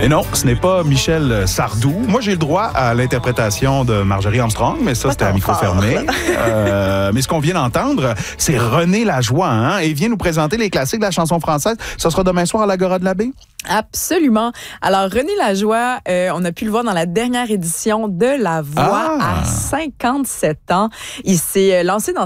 Et non, ce n'est pas Michel Sardou. Moi, j'ai le droit à l'interprétation de Marjorie Armstrong, mais ça, c'était à micro fermé. Mais ce qu'on vient d'entendre, c'est René Lajoie, hein? Et il vient nous présenter les classiques de la chanson française. Ce sera demain soir à l'Agora de la Baie? Absolument. Alors, René Lajoie, on a pu le voir dans la dernière édition de La Voix à 57 ans. Il s'est lancé dans